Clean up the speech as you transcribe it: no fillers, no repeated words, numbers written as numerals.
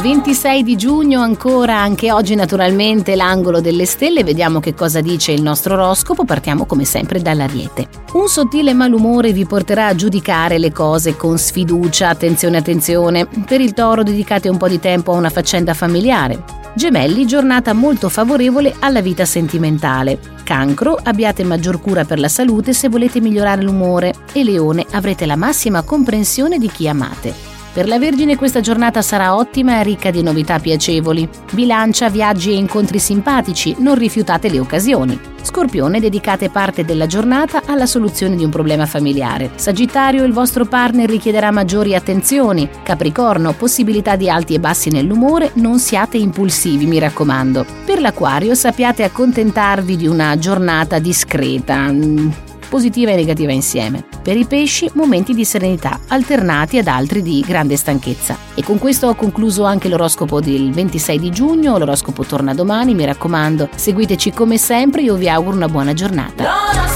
26 di giugno ancora, anche oggi naturalmente l'angolo delle stelle, vediamo che cosa dice il nostro oroscopo. Partiamo come sempre dall'Ariete. Un sottile malumore vi porterà a giudicare le cose con sfiducia, attenzione attenzione. Per il Toro dedicate un po' di tempo a una faccenda familiare. Gemelli, giornata molto favorevole alla vita sentimentale. Cancro, abbiate maggior cura per la salute se volete migliorare l'umore. E Leone, avrete la massima comprensione di chi amate. Per la Vergine questa giornata sarà ottima e ricca di novità piacevoli. Bilancia, viaggi e incontri simpatici, non rifiutate le occasioni. Scorpione, dedicate parte della giornata alla soluzione di un problema familiare. Sagittario, il vostro partner richiederà maggiori attenzioni. Capricorno, possibilità di alti e bassi nell'umore, non siate impulsivi, mi raccomando. Per l'Acquario, sappiate accontentarvi di una giornata discreta, positiva e negativa insieme. Per i Pesci, momenti di serenità, alternati ad altri di grande stanchezza. E con questo ho concluso anche l'oroscopo del 26 di giugno, l'oroscopo torna domani, mi raccomando, seguiteci come sempre, io vi auguro una buona giornata.